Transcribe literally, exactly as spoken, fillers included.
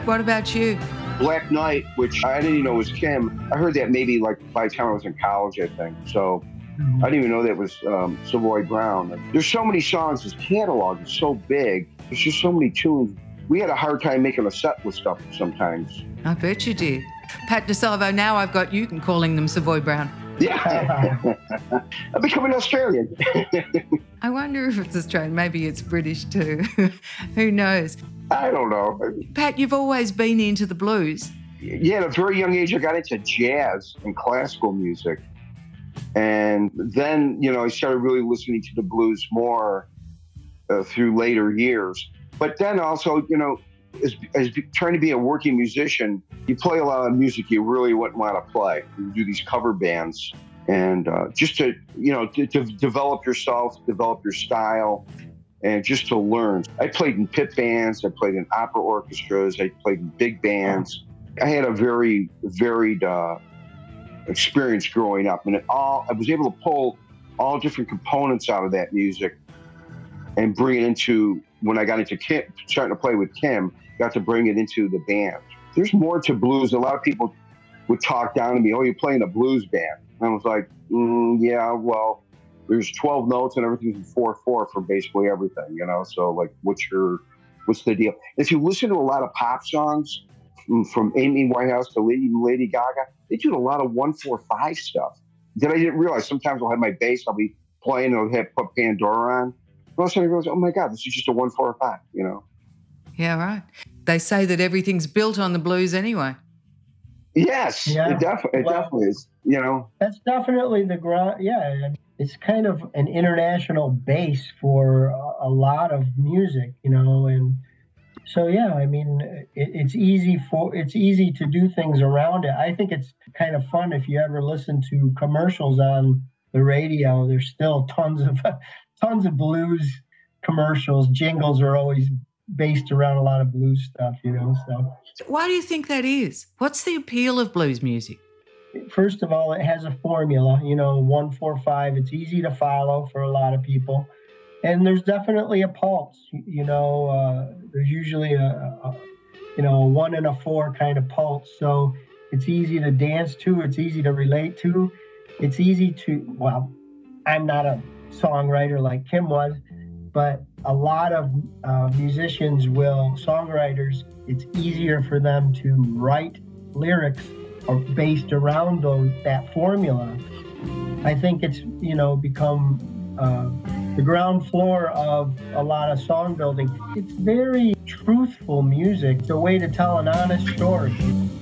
Pat, what about you? Black Knight, which I didn't even know was Kim. I heard that maybe like by the time I was in college, I think. So mm-hmm. I didn't even know that was um, Savoy Brown. There's so many songs. His catalog is so big. There's just so many tunes. We had a hard time making a set with stuff sometimes. I bet you did. Pat DeSalvo, now I've got you calling them Savoy Brown. Yeah. I'm becoming Australian. I wonder if it's Australian. Maybe it's British too. Who knows? I don't know. Pat, you've always been into the blues. Yeah, at a very young age, I got into jazz and classical music. And then, you know, I started really listening to the blues more uh, through later years. But then also, you know, as, as trying to be a working musician, you play a lot of music you really wouldn't want to play. You do these cover bands. And uh, just to, you know, to, to develop yourself, develop your style, and just to learn. I played in pit bands, I played in opera orchestras, I played in big bands. I had a very varied uh, experience growing up, and it all I was able to pull all different components out of that music and bring it into, when I got into Kim, starting to play with Kim, got to bring it into the band. There's more to blues. A lot of people would talk down to me, oh, you're playing a blues band. And I was like, mm, yeah, well, there's twelve notes and everything's in four four for basically everything, you know? So, like, what's your, what's the deal? If you listen to a lot of pop songs, from, from Amy Winehouse to Lady, Lady Gaga, they do a lot of one four five stuff that I didn't realize. Sometimes I'll have my bass, I'll be playing, I'll have put Pandora on. And all of a sudden I realize, oh my God, this is just a one four five, you know? Yeah, right. They say that everything's built on the blues anyway. Yes, yeah. it, def- it well, definitely is, you know. That's definitely the ground, yeah. It's kind of an international base for a, a lot of music, you know, and so, yeah, I mean, it, it's easy for, it's easy to do things around it. I think it's kind of fun if you ever listen to commercials on the radio. There's still tons of, tons of blues commercials. Jingles are always based around a lot of blues stuff, you know, so. Why do you think that is? What's the appeal of blues music? First of all, it has a formula, you know, one, four, five. It's easy to follow for a lot of people. And there's definitely a pulse, you know, uh, there's usually a, a, you know, a one and a four kind of pulse. So it's easy to dance to, it's easy to relate to. It's easy to, well, I'm not a songwriter like Kim was, but a lot of uh, musicians will, songwriters, it's easier for them to write lyrics are based around those, that formula. I think it's, you know, become uh, the ground floor of a lot of song building. It's very truthful music. It's a way to tell an honest story.